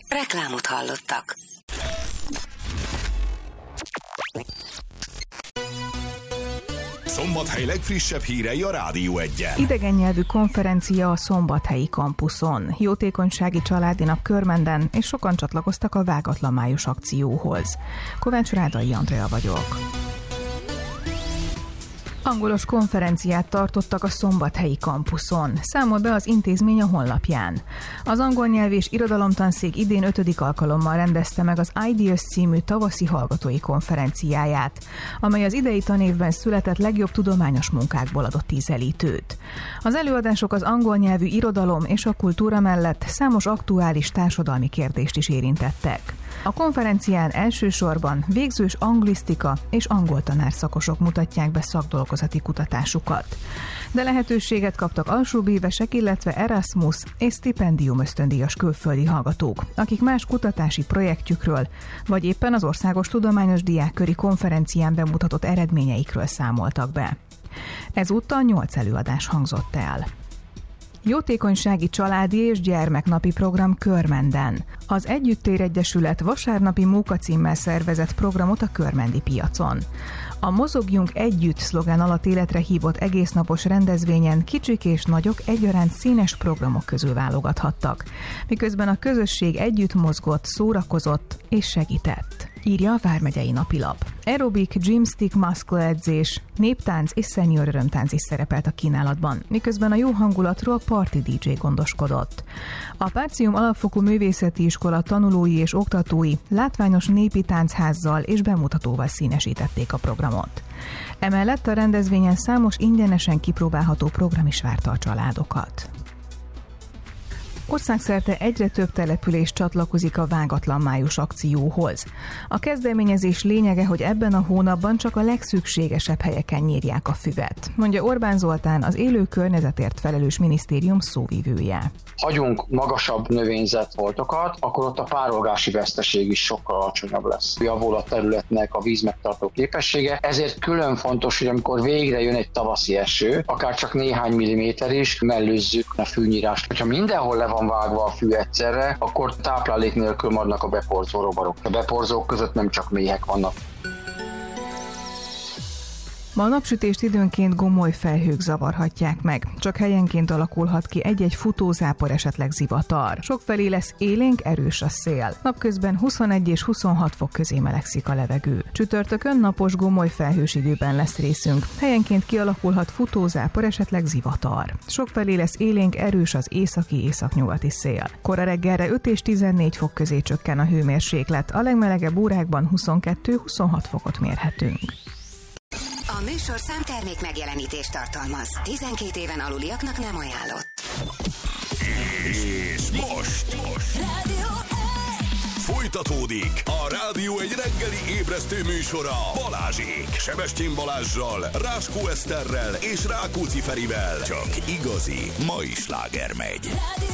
Reklámot hallottak. Szombathely legfrissebb hírei a Rádió Egyen. Idegen nyelvű konferencia a szombathelyi kampuszon. Jótékonysági családi nap Körmenden, és sokan csatlakoztak a Vágatlan május akcióhoz. Kovács Rádai Andrea vagyok. Angolos konferenciát tartottak a szombathelyi kampuszon, számol be az intézmény a honlapján. Az angol nyelv és irodalomtanszék idén 5. alkalommal rendezte meg az Ideas című tavaszi hallgatói konferenciáját, amely az idei tanévben született legjobb tudományos munkákból adott ízelítőt. Az előadások az angol nyelvű irodalom és a kultúra mellett számos aktuális társadalmi kérdést is érintettek. A konferencián elsősorban végzős anglisztika és angol tanárszakosok mutatják be szakdolgozati kutatásukat. De lehetőséget kaptak alsóbb-évesek, illetve Erasmus és stipendium ösztöndíjas külföldi hallgatók, akik más kutatási projektjükről, vagy éppen az Országos Tudományos Diákköri Konferencián bemutatott eredményeikről számoltak be. Ezúttal 8 előadás hangzott el. Jótékonysági családi és gyermeknapi program Körmenden. Az Együttér Egyesület vasárnapi munka címmel szervezett programot a körmendi piacon. A Mozogjunk Együtt szlogán alatt életre hívott egésznapos rendezvényen kicsik és nagyok egyaránt színes programok közül válogathattak, miközben a közösség együtt mozgott, szórakozott és segített, írja a Vármegyei Napilap. Aerobik, gymstick, maszkla edzés, néptánc és senior örömtánc is szerepelt a kínálatban, miközben a jó hangulatról a Party DJ gondoskodott. A Pácium Alapfokú Művészeti Iskola tanulói és oktatói látványos népi táncházzal és bemutatóval színesítették a programot. Emellett a rendezvényen számos ingyenesen kipróbálható program is várta a családokat. Országszerte egyre több település csatlakozik a Vágatlan május akcióhoz. A kezdeményezés lényege, hogy ebben a hónapban csak a legszükségesebb helyeken nyírják a füvet, mondja Orbán Zoltán, az élő környezetért felelős minisztérium szóvivője. Hagyunk magasabb növényzetfoltokat, akkor ott a párolgási veszteség is sokkal alacsonyabb lesz. Javul a területnek a vízmegtartó képessége, ezért külön fontos, hogy amikor végre jön egy tavaszi eső, akár csak néhány milliméter is, mellőzzük a fűnyírást. Ha mindenhol le van vágva a fű egyszerre, akkor táplálék nélkül maradnak a beporzó rovarok. A beporzók között nem csak méhek vannak. Ma a napsütést időnként gomoly felhők zavarhatják meg, csak helyenként alakulhat ki egy-egy futózápor, esetleg zivatar. Sokfelé lesz élénk, erős a szél. Napközben 21 és 26 fok közé melegszik a levegő. Csütörtökön napos, gomoly felhős időben lesz részünk. Helyenként kialakulhat futózápor, esetleg zivatar. Sokfelé lesz élénk, erős az északi-északnyugati szél. Kora reggelre 5 és 14 fok közé csökken a hőmérséklet, a legmelegebb órákban 22-26 fokot mérhetünk. A műsor számtermék megjelenítést tartalmaz. 12 éven aluliaknak nem ajánlott. És most folytatódik a Rádió egy reggeli ébresztő műsora Balázsék. Sebestyén Balázssal, Ráskó Eszterrel és Rákóczi Ferivel. Csak igazi mai sláger megy.